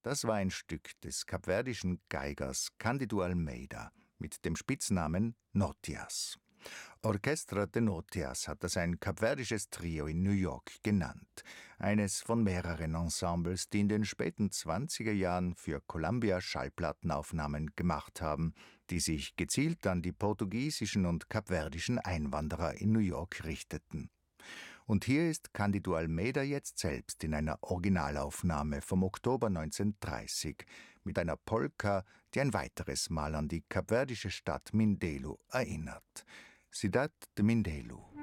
Das war ein Stück des kapverdischen Geigers Cândido Almeida mit dem Spitznamen Notias. Orquestra de Notias hat das ein kapverdisches Trio in New York genannt. Eines von mehreren Ensembles, die in den späten 20er Jahren für Columbia Schallplattenaufnahmen gemacht haben, die sich gezielt an die portugiesischen und kapverdischen Einwanderer in New York richteten. Und hier ist Cândido Almeida jetzt selbst in einer Originalaufnahme vom Oktober 1930 mit einer Polka, die ein weiteres Mal an die kapverdische Stadt Mindelo erinnert. Cidade de Mindelo.